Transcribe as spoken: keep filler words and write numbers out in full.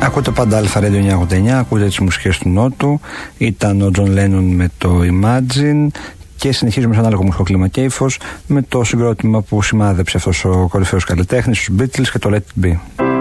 Ακούτε πάντα Αλφα Radio εννιακόσια ογδόντα εννιά, ακούτε τις μουσικές του Νότου. Ήταν ο Τζον Λένον με το Imagine και συνεχίζουμε σε ανάλογο μουσικό κλίμα και ύφος με το συγκρότημα που σημάδεψε αυτός ο κορυφαίος καλλιτέχνης, τους Beatles και το Let It Be.